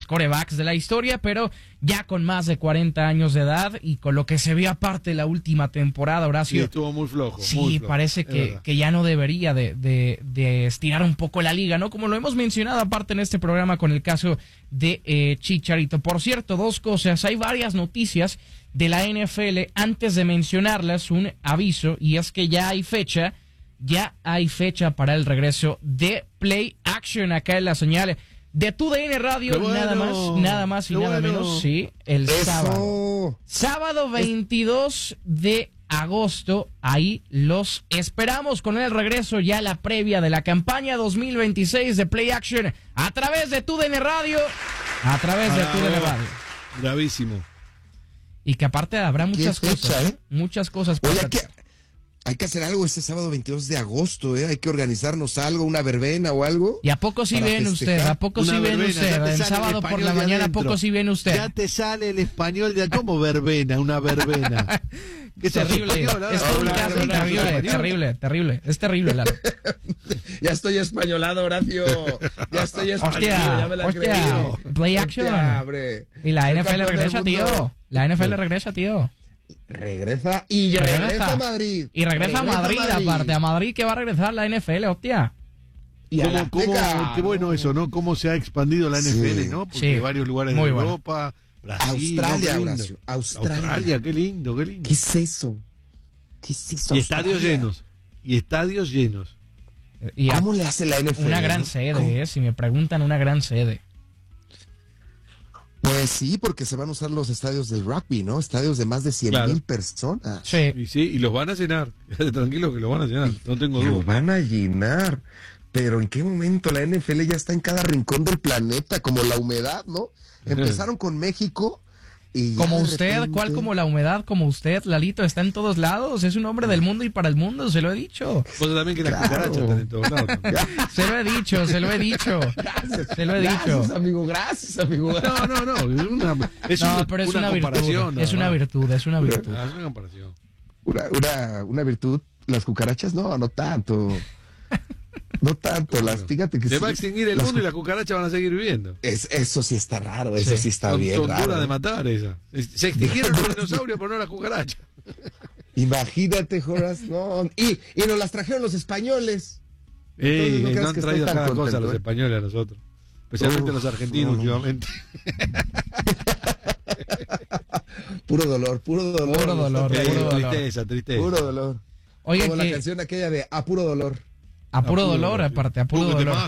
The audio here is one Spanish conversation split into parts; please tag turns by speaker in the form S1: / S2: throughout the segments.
S1: quarterbacks de la historia, pero ya con más de 40 años de edad y con lo que se vio aparte la última temporada, Horacio.
S2: Sí, estuvo muy flojo.
S1: Sí,
S2: muy flojo,
S1: parece que ya no debería de estirar un poco la liga, ¿no? Como lo hemos mencionado aparte en este programa con el caso de Chicharito. Por cierto, dos cosas, hay varias noticias de la NFL. Antes de mencionarlas, un aviso, y es que ya hay fecha para el regreso de Play Action acá en la señal de TUDN Radio, nada más y nada menos, sí, el sábado 22 de agosto, ahí los esperamos con el regreso ya la previa de la campaña 2026 de Play Action a través de TUDN Radio,
S2: Bravísimo.
S1: Y que aparte habrá muchas cosas para
S3: hay que hacer algo este sábado 22 de agosto, hay que organizarnos algo, una verbena o algo.
S1: ¿Y a poco sí viene usted? ¿A poco sí viene usted? El sábado por la mañana, ¿a poco sí viene usted?
S2: Ya te sale el español de ¿cómo verbena? Una verbena.
S1: Es terrible, terrible. Es terrible, Lalo.
S3: Ya estoy españolado, Horacio. Ya estoy españolado.
S1: Hostia. Play Action. Y la NFL regresa, tío.
S3: Regresa a Madrid.
S1: Y regresa a Madrid, aparte. A Madrid que va a regresar la NFL, hostia.
S2: Qué bueno eso, ¿no? Cómo se ha expandido la NFL, ¿no? Porque varios lugares de Europa, Brasil,
S3: Australia, Horacio.
S2: Australia, qué lindo.
S3: ¿Qué es eso?
S2: Y estadios llenos.
S3: ¿Cómo le hace la NFL?
S1: Una gran sede, si me preguntan, una gran sede.
S3: Pues sí, porque se van a usar los estadios del rugby, ¿no? Estadios de más de 100,000 personas.
S1: Sí.
S2: Y los van a llenar. Tranquilo que los van a llenar, no tengo duda.
S3: Los van a llenar. Pero ¿en qué momento la NFL ya está en cada rincón del planeta? Como la humedad, ¿no? Empezaron con México y
S1: como usted, repente... ¿cuál como la humedad? Como usted, Lalito, está en todos lados. Es un hombre del mundo y para el mundo, se lo he dicho.
S2: Vos también que las cucarachas están en todos lados.
S1: Se lo he dicho.
S3: Gracias, amigo.
S2: No.
S1: Pero es una
S2: comparación.
S1: Virtud. Es una virtud.
S2: Es una comparación.
S3: Una virtud. Las cucarachas, no tanto. No tanto, fíjate que
S2: se va a extinguir el mundo y las cucarachas van a seguir viviendo.
S3: Eso sí está raro, eso sí está bien
S2: son
S3: raro.
S2: Duras de matar esa. Se extinguieron los dinosaurios, pero no las cucarachas.
S3: Imagínate, Joras, no. Y nos las trajeron los españoles.
S2: No han traído cada cosa los españoles a nosotros. Especialmente los argentinos últimamente.
S3: Puro dolor.
S2: Tristeza.
S3: Puro dolor.
S1: Oye,
S3: como la canción aquella de A Puro Dolor.
S1: A puro dolor, aparte, a puro dolor.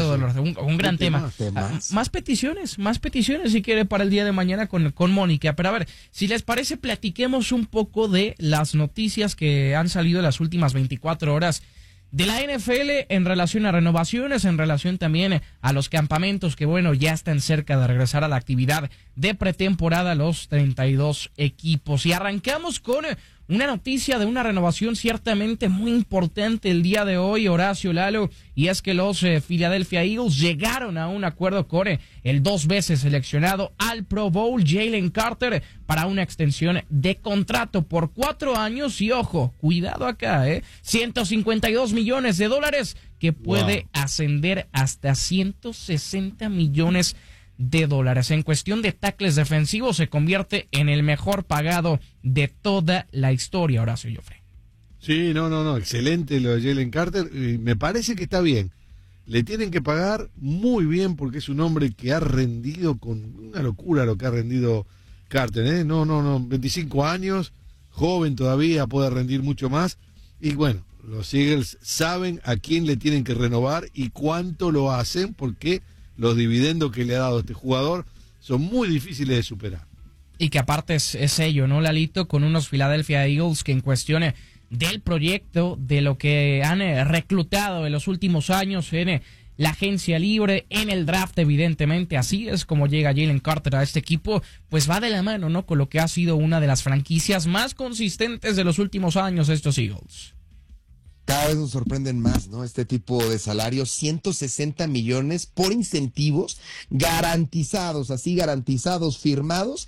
S1: Un gran tema.
S3: Temazo.
S1: Más peticiones si quiere para el día de mañana con Mónica. Pero a ver, si les parece, platiquemos un poco de las noticias que han salido en las últimas 24 horas de la NFL en relación a renovaciones, en relación también a los campamentos que, bueno, ya están cerca de regresar a la actividad de pretemporada los 32 equipos. Y arrancamos con una noticia de una renovación ciertamente muy importante el día de hoy, Horacio, Lalo, y es que los Philadelphia Eagles llegaron a un acuerdo con el 2 veces seleccionado al Pro Bowl Jalen Carter para una extensión de contrato por 4 años y ojo, cuidado acá, $152 millones que puede ascender hasta 160 millones de dólares. En cuestión de tackles defensivos se convierte en el mejor pagado de toda la historia, Horacio Joffre.
S2: Sí, no, excelente lo de Jalen Carter, me parece que está bien. Le tienen que pagar muy bien porque es un hombre que ha rendido con una locura lo que ha rendido Carter, No, 25 años, joven todavía, puede rendir mucho más y bueno, los Eagles saben a quién le tienen que renovar y cuánto lo hacen porque los dividendos que le ha dado este jugador son muy difíciles de superar.
S1: Y que aparte es ello, ¿no, Lalito? Con unos Philadelphia Eagles que en cuestión del proyecto, de lo que han reclutado en los últimos años en la agencia libre, en el draft, evidentemente, así es como llega Jalen Carter a este equipo, pues va de la mano, ¿no? Con lo que ha sido una de las franquicias más consistentes de los últimos años, estos Eagles.
S3: Cada vez nos sorprenden más, ¿no? Este tipo de salarios, 160 millones por incentivos garantizados, firmados,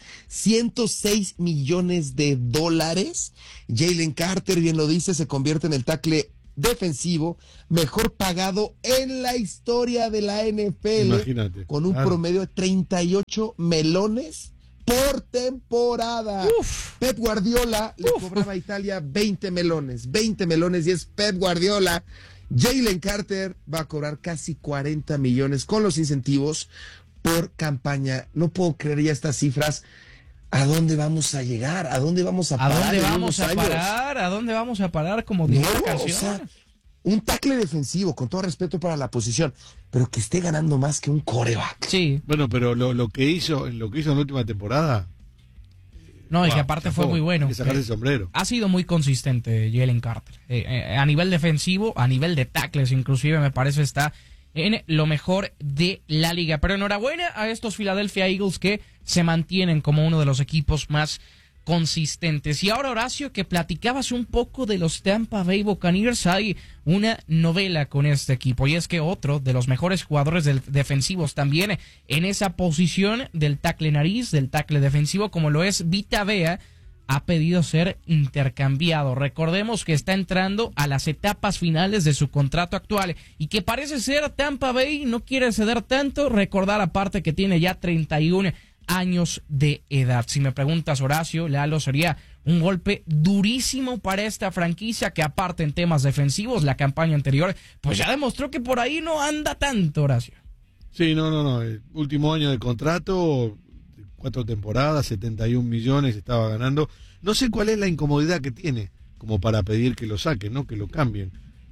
S3: 106 millones de dólares. Jalen Carter, bien lo dice, se convierte en el tackle defensivo mejor pagado en la historia de la NFL.
S2: Imagínate.
S3: Con un promedio de 38 melones por temporada. Pep Guardiola le cobraba a Italia 20 melones y es Pep Guardiola. Jalen Carter va a cobrar casi 40 millones con los incentivos por campaña. No puedo creer ya estas cifras. ¿A dónde vamos a llegar? ¿A dónde vamos a parar?
S1: ¿A dónde vamos a parar? ¿A dónde vamos a parar? Como dice la canción.
S3: O sea, un tackle defensivo, con todo respeto para la posición, pero que esté ganando más que un quarterback.
S1: Sí.
S2: Bueno, pero lo que hizo en la última temporada.
S1: No, y que aparte fue muy bueno.
S2: Hay que sacarse el sombrero.
S1: Ha sido muy consistente Jalen Carter. A nivel defensivo, a nivel de tackles, inclusive me parece está en lo mejor de la liga. Pero enhorabuena a estos Philadelphia Eagles que se mantienen como uno de los equipos más consistentes. Y ahora, Horacio, que platicabas un poco de los Tampa Bay Buccaneers, hay una novela con este equipo, y es que otro de los mejores jugadores defensivos también en esa posición del tackle nariz, del tackle defensivo, como lo es Vita Vea, ha pedido ser intercambiado. Recordemos que está entrando a las etapas finales de su contrato actual y que parece ser Tampa Bay no quiere ceder tanto. Recordar aparte que tiene ya 31 años de edad. Si me preguntas, Horacio, Lalo, sería un golpe durísimo para esta franquicia que aparte en temas defensivos, la campaña anterior, pues ya demostró que por ahí no anda tanto, Horacio.
S2: Sí, no. El último año de contrato, 4 temporadas, 71 millones estaba ganando. No sé cuál es la incomodidad que tiene como para pedir que lo saquen, ¿no? Que lo cambien.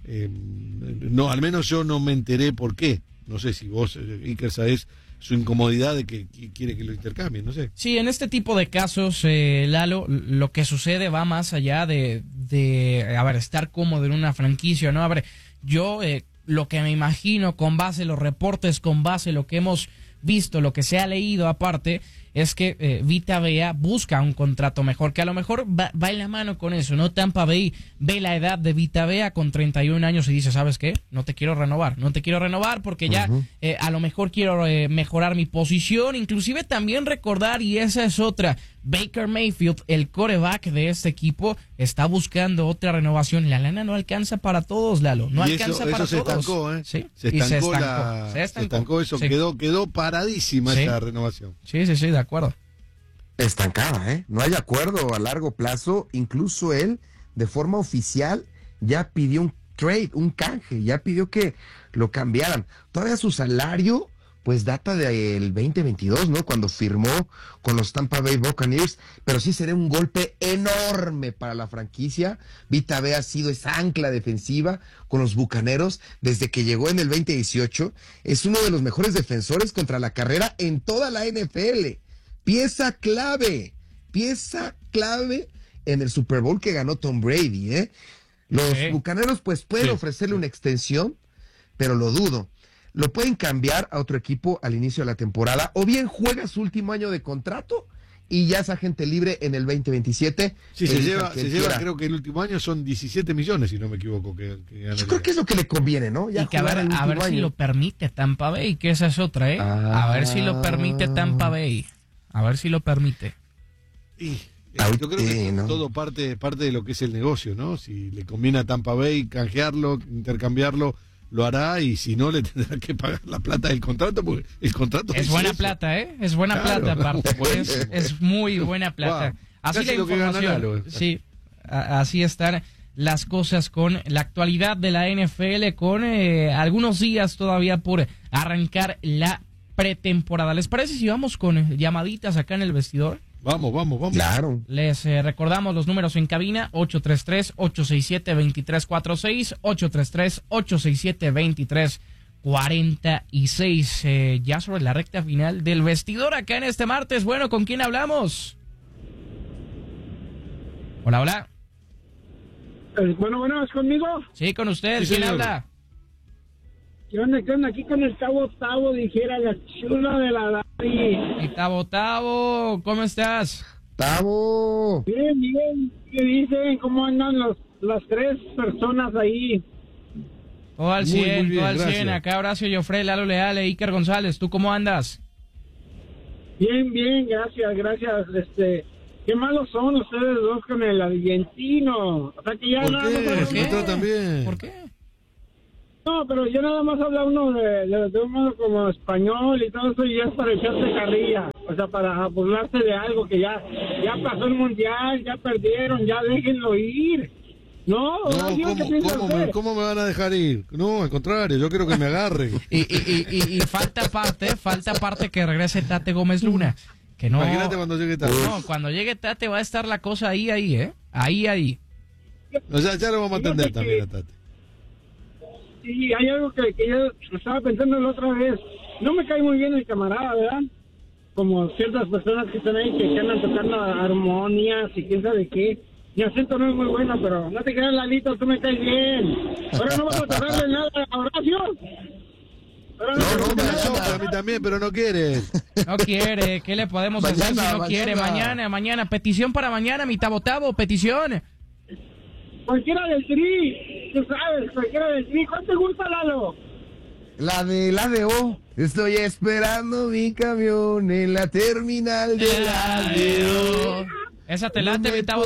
S2: No, al menos yo no me enteré por qué. No sé si vos, Iker, sabés su incomodidad de que quiere que lo intercambien, no sé.
S1: Sí, en este tipo de casos, Lalo, lo que sucede va más allá de estar cómodo en una franquicia, ¿no? A ver, yo lo que me imagino con base en los reportes, con base en lo que hemos visto, lo que se ha leído aparte, es que Vita Vea busca un contrato mejor, que a lo mejor va en la mano con eso, ¿no? Tampa Bay ve la edad de Vita Vea con 31 años y dice, ¿sabes qué? No te quiero renovar porque ya a lo mejor quiero mejorar mi posición, inclusive también recordar, y esa es otra, Baker Mayfield, el quarterback de este equipo, está buscando otra renovación. La lana no alcanza para todos, Lalo, no
S2: y
S1: alcanza
S2: eso
S1: para
S2: se
S1: todos.
S2: Estancó, ¿eh?
S1: Sí,
S2: se estancó eso,
S1: sí.
S2: quedó paradísima esa renovación.
S1: Sí, de acuerdo.
S3: Estancada, ¿eh? No hay acuerdo a largo plazo. Incluso él, de forma oficial, ya pidió un trade, un canje, ya pidió que lo cambiaran. Todavía su salario, pues data del 2022, ¿no? Cuando firmó con los Tampa Bay Buccaneers, pero sí sería un golpe enorme para la franquicia. Vita Vea ha sido esa ancla defensiva con los Bucaneros desde que llegó en el 2018. Es uno de los mejores defensores contra la carrera en toda la NFL. Pieza clave en el Super Bowl que ganó Tom Brady, ¿eh? Los Bucaneros pues pueden ofrecerle una extensión, pero lo dudo. Lo pueden cambiar a otro equipo al inicio de la temporada, o bien juega su último año de contrato y ya es agente libre en el 2027.
S2: Sí, se lleva, creo que el último año son 17 millones, si no me equivoco.
S3: Yo creo que es lo que le conviene, ¿no? Ya
S1: y que a ver si lo permite Tampa Bay, que esa es otra, ¿eh? A ver si lo permite Tampa Bay. A ver si lo permite.
S2: Yo creo que todo parte de lo que es el negocio, ¿no? Si le conviene a Tampa Bay canjearlo, intercambiarlo, lo hará, y si no, le tendrá que pagar la plata del contrato, porque el contrato
S1: es buena plata, ¿eh? Es buena plata, aparte. Es muy buena plata.
S2: Wow.
S1: Así la información. Sí, así están las cosas con la actualidad de la NFL, con algunos días todavía por arrancar la pretemporada. ¿Les parece si vamos con llamaditas acá en el vestidor?
S2: Vamos.
S3: Claro.
S1: Les recordamos los números en cabina: 833-867-2346, 833-867-2346. Ya sobre la recta final del vestidor acá en este martes. Bueno, ¿con quién hablamos? Hola.
S4: Bueno, ¿es conmigo?
S1: Sí, con usted.
S2: Sí,
S1: ¿Quién
S2: señor.
S1: habla?
S4: ¿Qué onda? Aquí con el Tavo, dijera la chula de la Dari.
S1: Y Tavo, ¿cómo estás?
S3: Tavo.
S4: Bien. ¿Qué dicen? ¿Cómo andan las tres personas ahí?
S1: Todo al
S2: Muy
S1: 100,
S2: bien,
S1: todo al 100.
S2: gracias.
S1: Acá Horacio Joffre, Lalo Leal e Iker González. ¿Tú cómo andas?
S4: Bien, gracias. qué malos son ustedes dos con el argentino. O sea que ya
S2: ¿Por
S4: nada
S2: qué?
S4: más
S2: Se me tratan bien.
S1: ¿Por qué?
S4: No, pero ya nada más habla uno de un modo como español y todo eso, y ya es para echarse carrilla. O sea, para burlarse de algo que ya pasó el mundial, ya perdieron, ya déjenlo ir. No,
S2: No, ¿cómo me van a dejar ir? No, al contrario, yo quiero que me agarren.
S1: Y falta parte que regrese Tate Gómez Luna. Que no.
S2: Imagínate cuando llegue Tate.
S1: No, cuando llegue Tate va a estar la cosa ahí, ¿eh? Ahí.
S2: O sea, ya lo vamos a entender también a Tate.
S4: Sí, hay algo que yo estaba pensando la otra vez. No me cae muy bien el camarada, ¿verdad? Como ciertas personas que están ahí que andan tocando armonías y quién sabe qué. Mi acento no es muy bueno, pero no te creas, Lalito, tú me caes bien. Ahora no vamos a tocarle nada a Horacio.
S2: No, me la sopla a mí también, pero no quiere.
S1: No quiere, ¿qué le podemos hacer si no quiere? Mañana, petición para mañana, mi Tabo, petición.
S4: Cualquiera del Tri, tú sabes, cualquiera del Tri. ¿Cuál te gusta, Lalo?
S3: La de O. Estoy esperando mi camión en la terminal de la de O.
S1: ¿Esa te late, mi Tabo?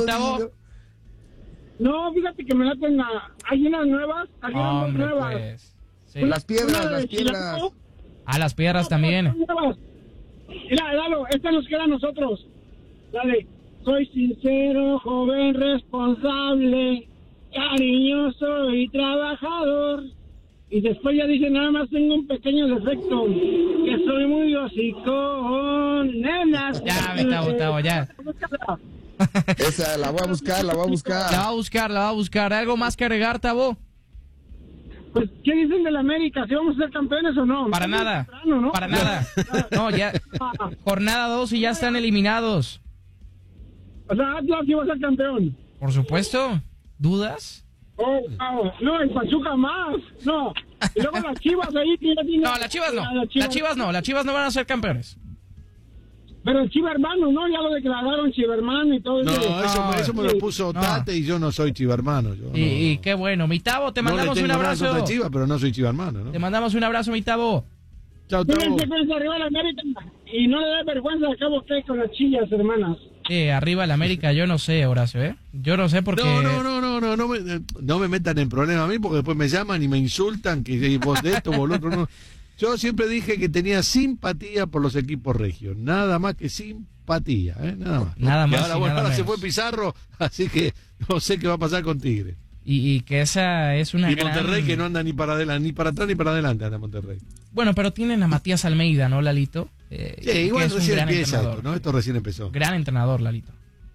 S4: No, fíjate que me laten hay unas nuevas, hay unas nuevas.
S1: Pues, sí.
S3: Las piedras.
S1: A las piedras también.
S4: Mira, Lalo, esta nos queda a nosotros. Dale. Soy sincero, joven, responsable, cariñoso y trabajador. Y después ya dice, nada más tengo un pequeño defecto, que soy muy hocicón, nenas.
S1: Ya, mi Tabo, ya.
S3: Esa, la voy a buscar.
S1: La va a buscar. ¿Algo más que agregar, Tabo?
S4: Pues, ¿qué dicen de la América? ¿Si vamos a ser campeones o no?
S1: Para nada.
S4: Temprano, ¿no?
S1: Para nada. No, ya. Jornada 2 y ya están eliminados.
S4: O sea, Atlas iba a ser campeón.
S1: Por supuesto. ¿Dudas?
S4: Oh, wow. No, el Pachuca más. No. Y luego las Chivas ahí.
S1: No, las Chivas no. Las Chivas no van a ser campeones.
S4: Pero el Chivermano, ¿no? Ya lo declararon Chivermano y todo
S2: No,
S4: eso.
S2: eso me lo puso Tate y yo no soy chivermano.
S1: Y qué bueno. Mi Tabo, te mandamos un abrazo.
S2: No Chiva, pero no soy chivermano, ¿no?
S1: Te mandamos un abrazo, mi Tabo.
S2: Chao, Tabo.
S4: Cuídense arriba la América. Y no le dé vergüenza al cabo que con las chillas, hermanas.
S1: Arriba el América, yo no sé, Horacio, ¿eh? Yo no sé porque...
S2: No me metan en problema a mí porque después me llaman y me insultan que vos de esto, vos lo otro, no. Yo siempre dije que tenía simpatía por los equipos regios, nada más que simpatía, nada más.
S1: Nada más.
S2: Ahora se fue Pizarro, así que no sé qué va a pasar con Tigre.
S1: Y que esa es una
S2: Monterrey que no anda ni para adelante, ni para atrás ni para adelante anda Monterrey.
S1: Bueno, pero tienen a Matías Almeida, ¿no, Lalito?
S2: Sí, igual recién empieza esto, ¿no? Esto recién empezó.
S1: Gran entrenador, Lalito.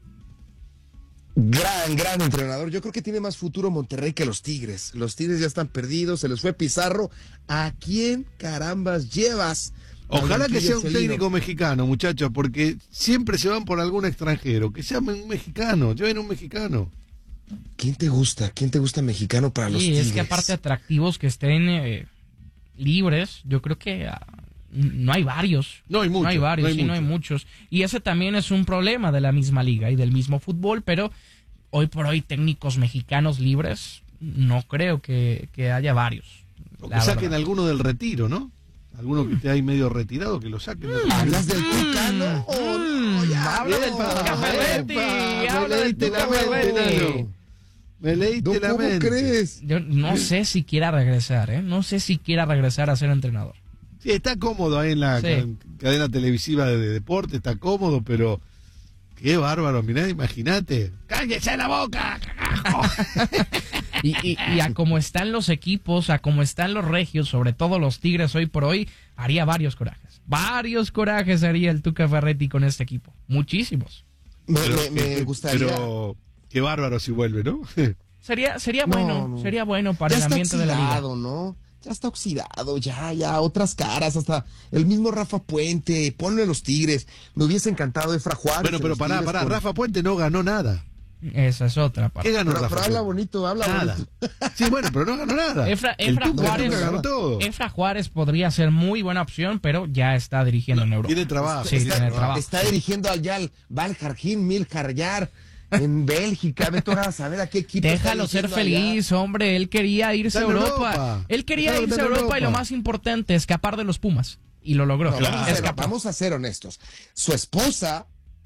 S3: Gran entrenador. Yo creo que tiene más futuro Monterrey que los Tigres. Los Tigres ya están perdidos, se les fue Pizarro. ¿A quién carambas llevas?
S2: Ojalá que sea un técnico mexicano, muchachos, porque siempre se van por algún extranjero. Que sea un mexicano, lleven un mexicano.
S3: ¿Quién te gusta mexicano para los Tigres?
S1: Es que aparte atractivos que estén libres, yo creo que no hay varios.
S2: No hay
S1: muchos. Y ese también es un problema de la misma liga y del mismo fútbol, pero hoy por hoy técnicos mexicanos libres no creo que haya varios.
S2: O que saquen alguno del retiro, ¿no? Alguno que esté ahí medio retirado, que lo saquen.
S3: ¿Hablas del Tucano?
S1: Habla del Tuca Ferretti. Habla del Tuca Ferretti.
S2: Me leíste la mente.
S3: ¿Cómo crees?
S1: Yo no sé si quiera regresar, No sé si quiera regresar a ser entrenador.
S2: Sí, está cómodo ahí en la cadena televisiva de deporte, está cómodo, pero qué bárbaro, mirá, imagínate. ¡Cállese la boca, carajo!
S1: y a como están los equipos, a como están los regios, sobre todo los Tigres hoy por hoy, haría varios corajes. Varios corajes haría el Tuca Ferretti con este equipo. Muchísimos.
S3: Me gustaría...
S2: Pero qué bárbaro si vuelve, ¿no?
S1: Sería bueno para el ambiente de la liga.
S3: ¿No? Ya está oxidado, ya, otras caras, hasta el mismo Rafa Puente, ponle los Tigres. Me hubiese encantado Efra Juárez.
S2: Bueno, pero pará, Rafa Puente no ganó nada.
S1: Esa es otra parte.
S2: ¿Qué ganó Rafa?
S3: Pero habla bonito,
S2: nada. Sí, bueno, pero no ganó nada.
S1: Efra Juárez podría ser muy buena opción, pero ya está dirigiendo en Europa.
S2: Tiene trabajo.
S1: Sí, tiene trabajo.
S3: Está dirigiendo al Valjargin Miljarjar en Bélgica. Vete a saber a qué equipo.
S1: Déjalo ser feliz, hombre. Él quería irse a Europa. Él quería irse a Europa y lo más importante, escapar de los Pumas. Y lo logró.
S3: Vamos a ser honestos. Su esposa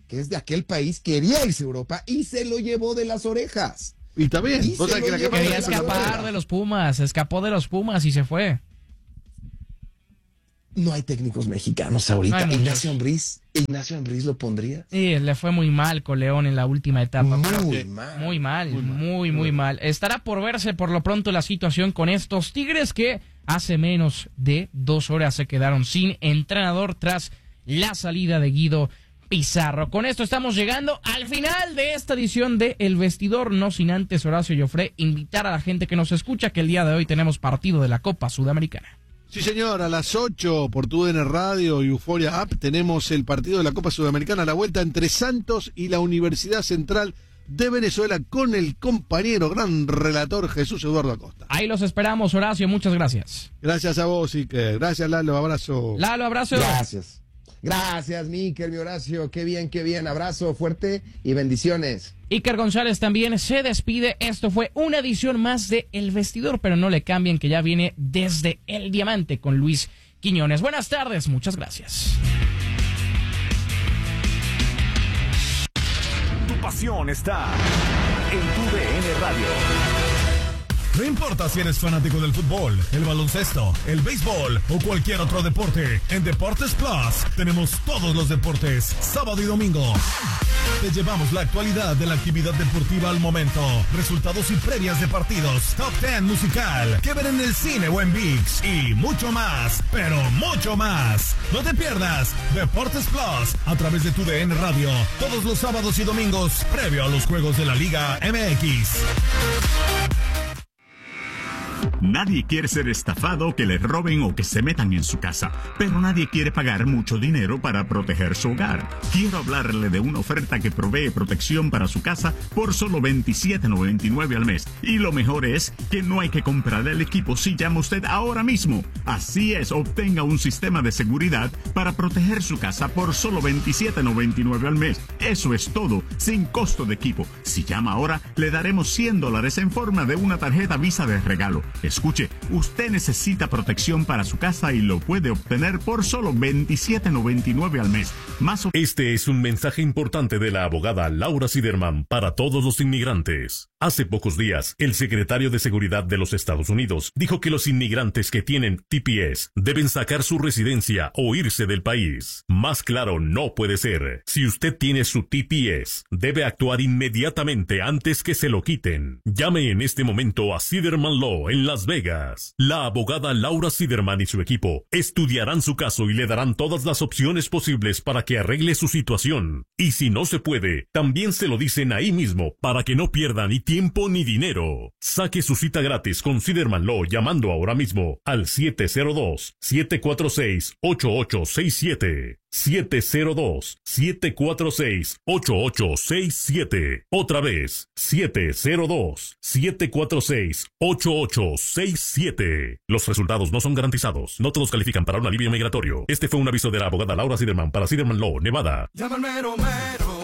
S3: que es de aquel país, quería irse a Europa y se lo llevó de las orejas.
S2: Y está bien.
S1: Quería escapar de los Pumas, escapó de los Pumas y se fue.
S3: No hay técnicos mexicanos ahorita.
S1: No
S3: Ignacio Ambriz lo pondría.
S1: Sí, le fue muy mal con León en la última etapa.
S3: Muy
S1: mal. Estará por verse por lo pronto la situación con estos Tigres que hace menos de 2 horas se quedaron sin entrenador tras la salida de Guido Pizarro. Con esto estamos llegando al final de esta edición de El Vestidor, no sin antes, Horacio Joffre, invitar a la gente que nos escucha que el día de hoy tenemos partido de la Copa Sudamericana.
S2: Sí, señor, a las 8 por TUDN Radio y Euforia App tenemos el partido de la Copa Sudamericana, la vuelta entre Santos y la Universidad Central de Venezuela con el compañero, gran relator Jesús Eduardo Acosta.
S1: Ahí los esperamos, Horacio, muchas gracias.
S2: Gracias a vos, Iker. Gracias, Lalo, abrazo.
S1: Lalo, abrazo.
S3: Gracias, Miker, mi Horacio, qué bien, abrazo fuerte y bendiciones.
S1: Iker González también se despide. Esto fue una edición más de El Vestidor, pero no le cambien que ya viene desde el Diamante con Luis Quiñones. Buenas tardes, muchas gracias.
S5: Tu pasión está en TUDN Radio.
S6: No importa si eres fanático del fútbol, el baloncesto, el béisbol o cualquier otro deporte, en Deportes Plus tenemos todos los deportes, sábado y domingo. Te llevamos la actualidad de la actividad deportiva al momento, resultados y previas de partidos, top 10 musical, que ver en el cine o en ViX y mucho más, pero mucho más. No te pierdas Deportes Plus a través de TUDN Radio, todos los sábados y domingos, previo a los juegos de la Liga MX.
S7: Nadie quiere ser estafado, que le roben o que se metan en su casa, pero nadie quiere pagar mucho dinero para proteger su hogar. Quiero hablarle de una oferta que provee protección para su casa por solo $27.99 al mes. Y lo mejor es que no hay que comprar el equipo si llama usted ahora mismo. Así es, obtenga un sistema de seguridad para proteger su casa por solo $27.99 al mes. Eso es todo, sin costo de equipo. Si llama ahora, le daremos $100 en forma de una tarjeta Visa de regalo. Escuche, usted necesita protección para su casa y lo puede obtener por solo $27.99 al mes.
S8: Este es un mensaje importante de la abogada Laura Siderman para todos los inmigrantes. Hace pocos días, el secretario de Seguridad de los Estados Unidos dijo que los inmigrantes que tienen TPS deben sacar su residencia o irse del país. Más claro no puede ser. Si usted tiene su TPS, debe actuar inmediatamente antes que se lo quiten. Llame en este momento a Siderman Law en Las Vegas. La abogada Laura Siderman y su equipo estudiarán su caso y le darán todas las opciones posibles para que arregle su situación. Y si no se puede, también se lo dicen ahí mismo para que no pierda ni tiempo ni dinero. Saque su cita gratis con Siderman Law llamando ahora mismo al 702-746-8867. 702-746-8867. Otra vez, 702-746-8867. Los resultados no son garantizados. No todos califican para un alivio migratorio. Este fue un aviso de la abogada Laura Siderman para Siderman Law, Nevada.
S5: Llama al mero mero.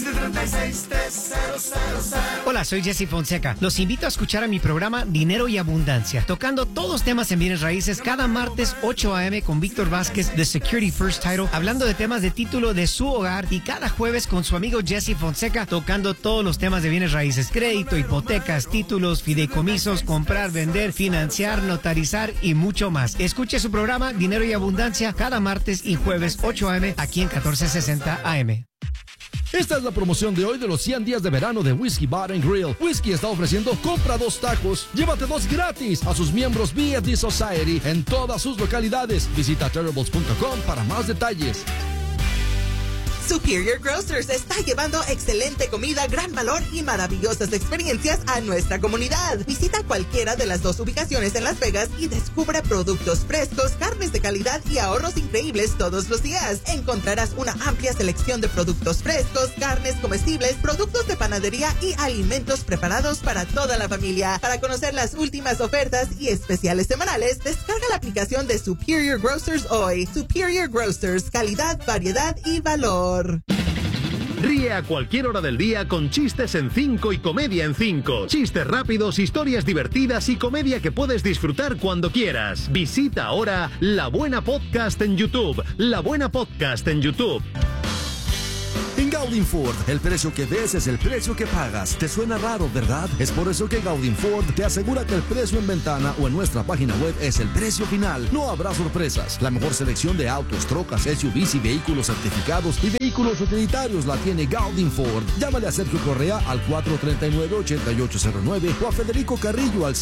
S5: 736-3000.
S9: Hola, soy Jesse Fonseca. Los invito a escuchar a mi programa Dinero y Abundancia, tocando todos los temas en bienes raíces cada martes 8 a.m. con Víctor Vázquez de Security First Title, hablando de temas de título de su hogar, y cada jueves con su amigo Jesse Fonseca, tocando todos los temas de bienes raíces, crédito, hipotecas, títulos, fideicomisos, comprar, vender, financiar, notarizar y mucho más. Escuche su programa Dinero y Abundancia cada martes y jueves 8 a.m. aquí en 1460 AM.
S10: Esta es la promoción de hoy de los 100 días de verano de Whiskey Bar & Grill. Whiskey está ofreciendo compra 2 tacos, llévate 2 gratis a sus miembros B&D Society en todas sus localidades. Visita terribles.com para más detalles.
S11: Superior Grocers está llevando excelente comida, gran valor y maravillosas experiencias a nuestra comunidad. Visita cualquiera de las 2 ubicaciones en Las Vegas y descubre productos frescos, carnes de calidad y ahorros increíbles todos los días. Encontrarás una amplia selección de productos frescos, carnes comestibles, productos de panadería y alimentos preparados para toda la familia. Para conocer las últimas ofertas y especiales semanales, descarga la aplicación de Superior Grocers hoy. Superior Grocers, calidad, variedad y valor.
S12: Ríe a cualquier hora del día con Chistes en 5 y Comedia en 5. Chistes rápidos, historias divertidas y comedia que puedes disfrutar cuando quieras. Visita ahora La Buena Podcast en YouTube. La Buena Podcast en YouTube.
S10: Gaudin Ford, el precio que ves es el precio que pagas. ¿Te suena raro, verdad? Es por eso que Gaudin Ford te asegura que el precio en ventana o en nuestra página web es el precio final. No habrá sorpresas. La mejor selección de autos, trocas, SUVs y vehículos certificados y vehículos utilitarios la tiene Gaudin Ford. Llámale a Sergio Correa al 439-8809 o a Federico Carrillo al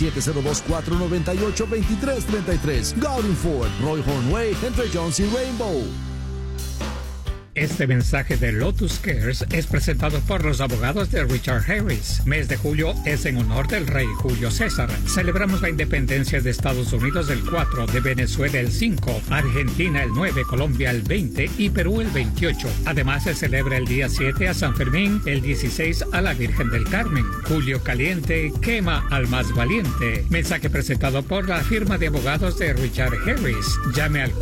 S10: 702-498-2333. Gaudin Ford, Roy Hornway, entre Jones y Rainbow.
S13: Este mensaje de Lotus Cares es presentado por los abogados de Richard Harris. Mes de julio es en honor del rey Julio César. Celebramos la independencia de Estados Unidos el 4, de Venezuela el 5, Argentina el 9, Colombia el 20 y Perú el 28. Además se celebra el día 7 a San Fermín, el 16 a la Virgen del Carmen. Julio caliente quema al más valiente. Mensaje presentado por la firma de abogados de Richard Harris. Llame al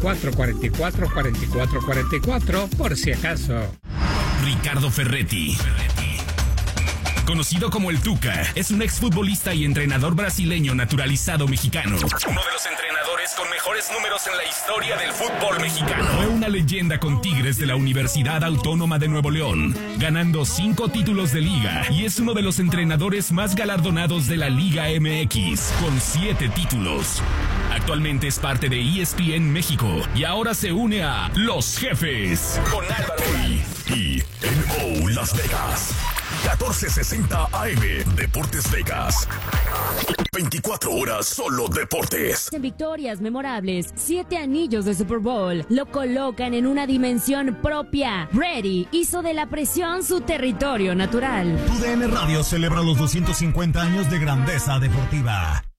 S13: 444-4444 por si acaso.
S14: Ricardo Ferretti, conocido como el Tuca, es un exfutbolista y entrenador brasileño naturalizado mexicano. Uno de los entrenadores con mejores números en la historia del fútbol mexicano. Fue una leyenda con Tigres de la Universidad Autónoma de Nuevo León, ganando 5 títulos de liga, y es uno de los entrenadores más galardonados de la Liga MX, con 7 títulos. Actualmente es parte de ESPN México y ahora se une a Los Jefes con Álvaro y NO Las Vegas. 1460 AM Deportes Vegas. 24 horas solo deportes.
S15: En victorias memorables, 7 anillos de Super Bowl lo colocan en una dimensión propia. Brady hizo de la presión su territorio natural.
S6: TUDN Radio celebra los 250 años de grandeza deportiva.